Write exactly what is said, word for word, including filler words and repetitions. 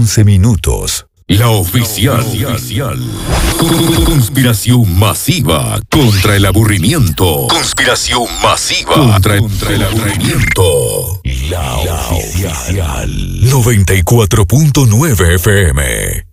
once minutos. La oficial. La oficial. Conspiración masiva contra el aburrimiento. Conspiración masiva contra, contra el aburrimiento. La, la oficial. noventa y cuatro punto nueve F M.